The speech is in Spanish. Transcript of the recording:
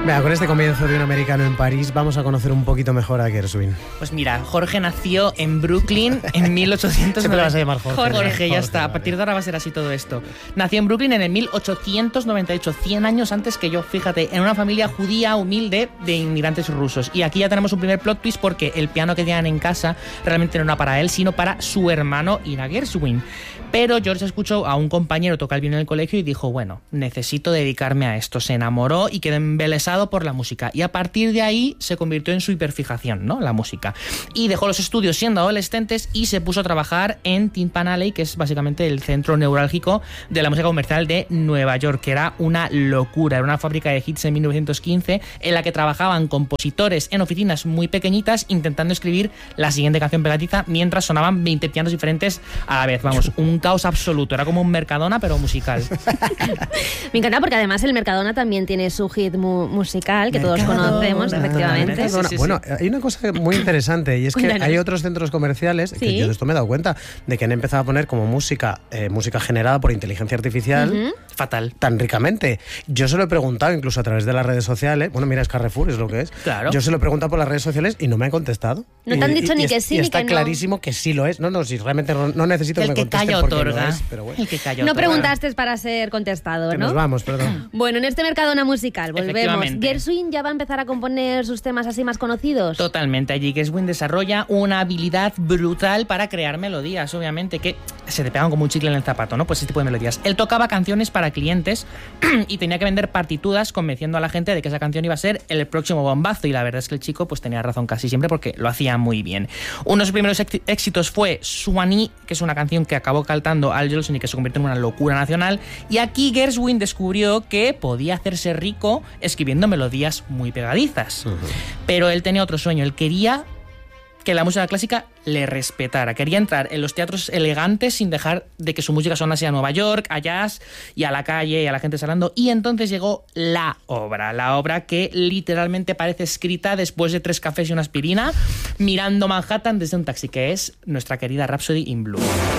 Mira, con este comienzo de un americano en París vamos a conocer un poquito mejor a Gershwin. Pues mira, Jorge nació en Brooklyn en 1800. Siempre vas a llamar Jorge. Jorge, ya está. A partir de ahora va a ser así todo esto. Nació en Brooklyn en el 1898, 100 años antes que yo, fíjate, en una familia judía humilde de inmigrantes rusos. Y aquí ya tenemos un primer plot twist porque el piano que tenían en casa realmente no era para él, sino para su hermano Ira Gershwin. Pero George escuchó a un compañero tocar el piano en el colegio y dijo, bueno, necesito dedicarme a esto. Se enamoró y quedó embelesado por la música. Y a partir de ahí se convirtió en su hiperfijación, ¿no? La música. Y dejó los estudios siendo adolescentes y se puso a trabajar en Tin Pan Alley, que es básicamente el centro neurálgico de la música comercial de Nueva York, que era una locura. Era una fábrica de hits en 1915 en la que trabajaban compositores en oficinas muy pequeñitas intentando escribir la siguiente canción pegadiza mientras sonaban 20 pianos diferentes a la vez. Vamos, un caos absoluto. Era como un Mercadona, pero musical. Me encanta porque además el Mercadona también tiene su hit musical que todos conocemos, efectivamente. Sí. Bueno, hay una cosa muy interesante y es que hay otros centros comerciales, que yo de esto me he dado cuenta, de que han empezado a poner como música generada por inteligencia artificial fatal, tan ricamente. Yo se lo he preguntado incluso a través de las redes sociales. Bueno, mira, es Carrefour, es lo que es. Claro. Yo se lo he preguntado por las redes sociales y no me han contestado. No te han dicho ni que sí ni que no. Está clarísimo que sí lo es. No, si realmente no necesito que me contesten porque no es, pero bueno. No preguntaste para ser contestado, que ¿no? Nos vamos, perdón. Bueno, en este Mercadona musical, volvemos. ¿Gershwin ya va a empezar a componer sus temas así más conocidos? Totalmente. Allí Gershwin desarrolla una habilidad brutal para crear melodías, obviamente, que se te pegan como un chicle en el zapato, ¿no? Pues este tipo de melodías. Él tocaba canciones para clientes y tenía que vender partituras convenciendo a la gente de que esa canción iba a ser el próximo bombazo, y la verdad es que el chico pues tenía razón casi siempre porque lo hacía muy bien. Uno de sus primeros éxitos fue Swanee, que es una canción que acabó cantando Al Jolson y que se convirtió en una locura nacional, y aquí Gershwin descubrió que podía hacerse rico escribiendo melodías muy pegadizas. Pero él tenía otro sueño, él quería que la música clásica le respetara. Quería entrar en los teatros elegantes sin dejar de que su música sonase a Nueva York, a jazz y a la calle y a la gente salando. Y entonces llegó la obra que literalmente parece escrita después de 3 cafés y una aspirina, mirando Manhattan desde un taxi, que es nuestra querida Rhapsody in Blue.